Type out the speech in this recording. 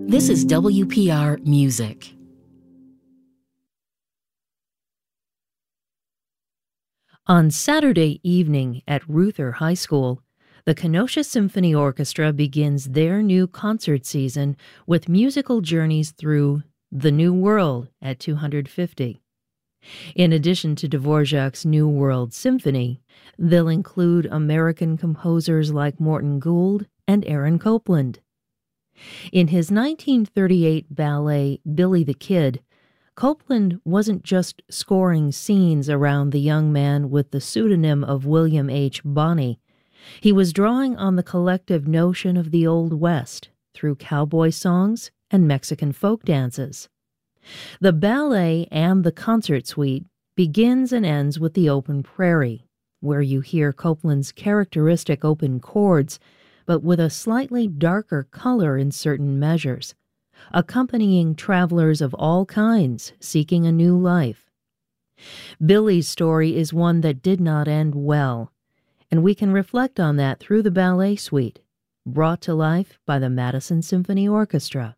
This is WPR Music. On Saturday evening at Ruther High School, the Kenosha Symphony Orchestra begins their new concert season with musical journeys through The New World at 250. In addition to Dvorak's New World Symphony, they'll include American composers like Morton Gould and Aaron Copland. In his 1938 ballet Billy the Kid, Copland wasn't just scoring scenes around the young man with the pseudonym of William H. Bonney. He was drawing on the collective notion of the Old West through cowboy songs and Mexican folk dances. The ballet and the concert suite begins and ends with the open prairie, where you hear Copland's characteristic open chords, but with a slightly darker color in certain measures, accompanying travelers of all kinds seeking a new life. Billy's story is one that did not end well, and we can reflect on that through the ballet suite, brought to life by the Madison Symphony Orchestra.